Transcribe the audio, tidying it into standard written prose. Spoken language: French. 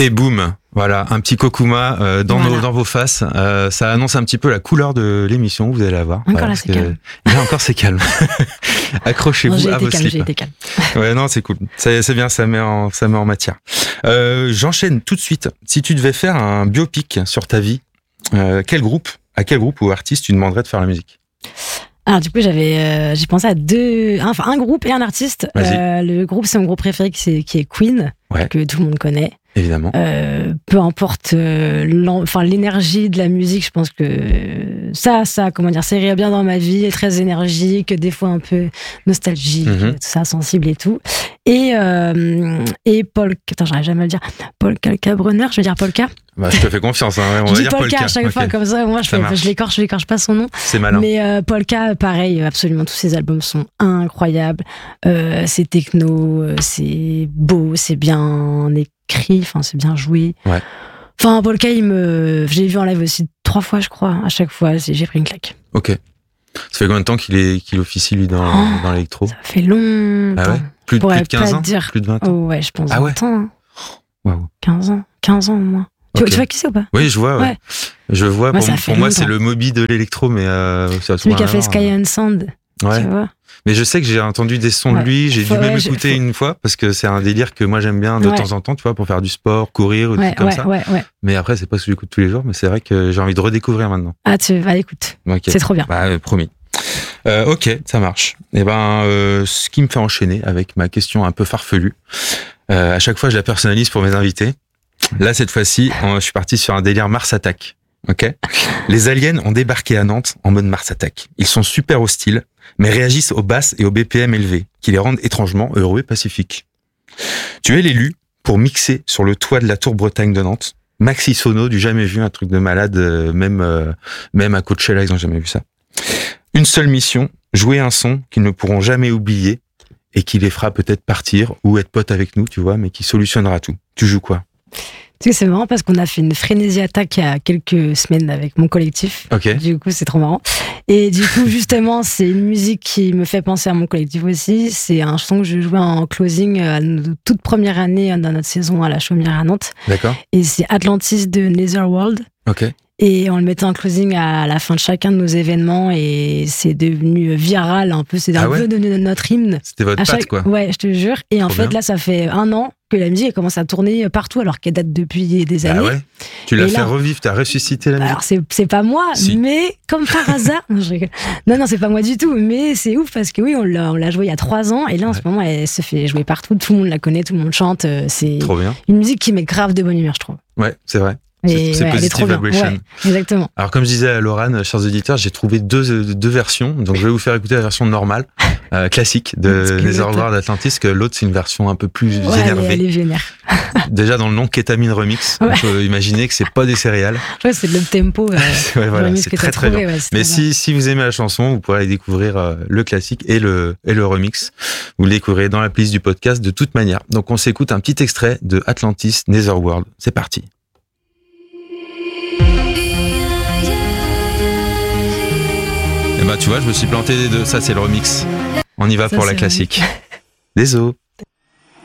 Et boum, voilà, un petit Kokuma dans vos faces. Ça annonce un petit peu la couleur de l'émission, vous allez la voir. Encore là, c'est calme. Là encore, c'est calme. Accrochez-vous à vos slips. J'ai été calme. Ouais, non, c'est cool. C'est bien, ça met en matière. J'enchaîne tout de suite. Si tu devais faire un biopic sur ta vie, à quel groupe ou artiste tu demanderais de faire la musique? Alors du coup, j'ai pensé à un groupe et un artiste. Le groupe, c'est mon groupe préféré qui est Queen, que tout le monde connaît. Évidemment. Peu importe l'énergie de la musique, je pense que ça irait bien dans ma vie, très énergique, des fois un peu nostalgique, tout ça, sensible et tout. Et Paul, j'arrive jamais à le dire, Paul Kalkbrenner, je veux dire Polka. Bah, je te fais confiance, hein. Je dis Polka à chaque fois, comme ça, moi je l'écorche pas son nom. C'est malin. Mais Polka, pareil, absolument, tous ses albums sont incroyables. C'est techno, c'est beau, c'est bien écrit, c'est bien joué. Ouais. Enfin, Polka, j'ai vu en live aussi 3 fois, je crois. À chaque fois, j'ai pris une claque. Ok. Ça fait combien de temps qu'il officie, lui, dans l'électro? Ça fait longtemps. Ah ouais? Plus de 15 ans? Plus de 20 ans? Oh ouais, je pense 20 ans. Wow. 15 ans au moins. Okay. Tu vois qui c'est ou pas? Oui, je vois, ouais. Je vois, pour moi, c'est le Moby de l'électro, mais celui qui a fait Sky and Sound. Ouais. Tu vois? Mais je sais que j'ai entendu des sons de lui, j'ai dû même écouter une fois, parce que c'est un délire que moi j'aime bien de temps en temps, tu vois, pour faire du sport, courir ou des trucs comme ça. Mais après, c'est pas ce que j'écoute tous les jours, mais c'est vrai que j'ai envie de redécouvrir maintenant. Ah, tu vas écoute. Okay. C'est trop bien. Bah, promis. Ok, ça marche. Et ce qui me fait enchaîner avec ma question un peu farfelue. À chaque fois, je la personnalise pour mes invités. Là, cette fois-ci, je suis parti sur un délire Mars Attack. Ok. Les aliens ont débarqué à Nantes en mode Mars Attack. Ils sont super hostiles, mais réagissent aux basses et aux BPM élevés, qui les rendent étrangement heureux et pacifiques. Tu es l'élu pour mixer sur le toit de la Tour Bretagne de Nantes. Maxi Sono, du jamais vu, un truc de malade, même à Coachella, ils ont jamais vu ça. Une seule mission, jouer un son qu'ils ne pourront jamais oublier et qui les fera peut-être partir ou être potes avec nous, tu vois, mais qui solutionnera tout. Tu joues quoi? Tu sais, c'est marrant parce qu'on a fait une frénésie attaque il y a quelques semaines avec mon collectif. Okay. Du coup, c'est trop marrant. Et du coup, justement, c'est une musique qui me fait penser à mon collectif aussi. C'est un son que je jouais en closing à notre toute première année dans notre saison à la Chaumière à Nantes. D'accord. Et c'est Atlantis de Netherworld. Ok. Et on le mettait en closing à la fin de chacun de nos événements et c'est devenu viral un peu. C'est un peu devenu notre hymne. C'était votre patte, quoi. Ouais, je te jure. Et en fait, là, ça fait 1 an que la musique commence à tourner partout alors qu'elle date depuis des années. Ah ouais. Tu l'as fait revivre, tu as ressuscité la musique. Alors, c'est pas moi, mais comme par hasard. Non, je rigole. Non, c'est pas moi du tout. Mais c'est ouf parce que oui, on l'a joué il y a 3 ans et là, en ce moment, elle se fait jouer partout. Tout le monde la connaît, tout le monde chante. C'est trop bien. Une musique qui met grave de bonne humeur, je trouve. Ouais, c'est vrai. C'est Positive Vibration. Ouais, exactement. Alors, comme je disais à Laurane, chers auditeurs, j'ai trouvé deux versions. Donc, je vais vous faire écouter la version normale, classique de Netherworld Atlantis, que l'autre, c'est une version un peu plus énervée. Elle est vénère. Déjà, dans le nom Kétamine Remix, on peut imaginer que c'est pas des céréales. Ouais, c'est le tempo. Voilà, c'est très, très bien. Mais si vous aimez la chanson, vous pourrez aller découvrir le classique et le remix. Vous le découvrirez dans la playlist du podcast de toute manière. Donc, on s'écoute un petit extrait de Atlantis Netherworld. C'est parti. Et tu vois, je me suis planté des deux. Ça, c'est le remix. On y va pour la classique. Désolé.